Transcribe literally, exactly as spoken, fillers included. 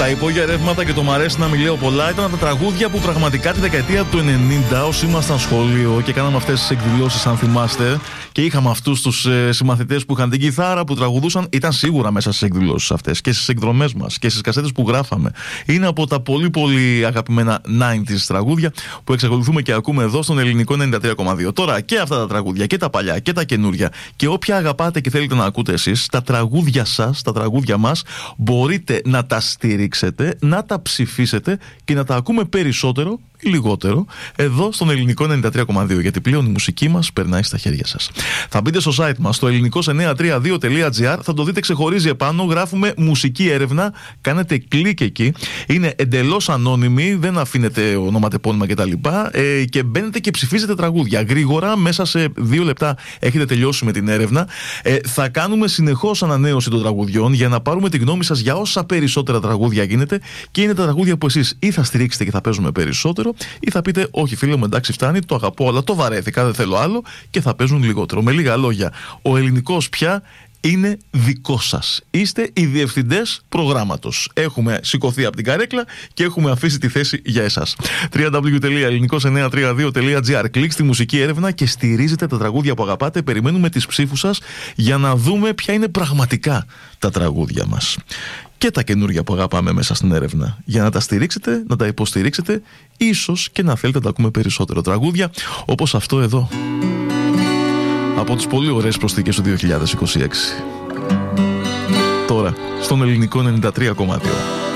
Τα υπόγεια ρεύματα και το μ' αρέσει να μιλάω πολλά ήταν τα τραγούδια που πραγματικά τη δεκαετία του ενενήντα, όσοι ήμασταν σχολείο και κάναμε αυτές τις εκδηλώσεις, αν θυμάστε, και είχαμε αυτούς τους ε, συμμαθητές που είχαν την κιθάρα, που τραγουδούσαν, ήταν σίγουρα μέσα στις εκδηλώσεις αυτές και στις εκδρομές μας και στις κασέτες που γράφαμε. Είναι από τα πολύ πολύ αγαπημένα ενενήντα τραγούδια που εξακολουθούμε και ακούμε εδώ στον Ελληνικό ενενήντα τρία κόμμα δύο. Τώρα και αυτά τα τραγούδια και τα παλιά και τα καινούρια και όποια αγαπάτε και θέλετε να ακούτε εσείς, τα τραγούδια σας, τα τραγούδια μας, μπορείτε να τα στηρίξετε, να τα ψηφίσετε και να τα ακούμε περισσότερο ή λιγότερο εδώ στον Ελληνικό ενενήντα τρία κόμμα δύο, γιατί πλέον η μουσική μας περνάει στα χέρια σας. Θα μπείτε στο site μας, στο ελληνικός εννιακόσια τριάντα δύο τελεία τζι άρ, θα το δείτε, ξεχωρίζει επάνω, γράφουμε μουσική έρευνα, κάνετε κλικ εκεί, είναι εντελώς ανώνυμη, δεν αφήνετε ονοματεπώνυμα κτλ. Ε, και μπαίνετε και ψηφίζετε τραγούδια. Γρήγορα, μέσα σε δύο λεπτά έχετε τελειώσει με την έρευνα. Ε, θα κάνουμε συνεχώς ανανέωση των τραγουδιών για να πάρουμε τη γνώμη σας για όσα περισσότερα τραγούδια γίνεται, και είναι τα τραγούδια που εσείς ή θα στηρίξετε και θα παίζουμε περισσότερο, ή θα πείτε όχι φίλε μου, εντάξει φτάνει, το αγαπώ αλλά το βαρέθηκα, δεν θέλω άλλο, και θα παίζουν λιγότερο. Με λίγα λόγια, ο ελληνικός πια είναι δικό σας. Είστε οι διευθυντές προγράμματος. Έχουμε σηκωθεί από την καρέκλα και έχουμε αφήσει τη θέση για εσάς. double-u double-u double-u τελεία ελληνικός εννιακόσια τριάντα δύο τελεία τζι άρ. Κλικ στη μουσική έρευνα και στηρίζετε τα τραγούδια που αγαπάτε. Περιμένουμε τις ψήφους σας για να δούμε ποια είναι πραγματικά τα τραγούδια μας. Και τα καινούργια που αγαπάμε μέσα στην έρευνα. Για να τα στηρίξετε, να τα υποστηρίξετε, ίσως και να θέλετε να τα ακούμε περισσότερο τραγούδια, όπως αυτό εδώ. Από τις πολύ ωραίες προσθήκες του δύο χιλιάδες είκοσι έξι. Τώρα, στον Ελληνικό ενενήντα τρία κόμμα δύο.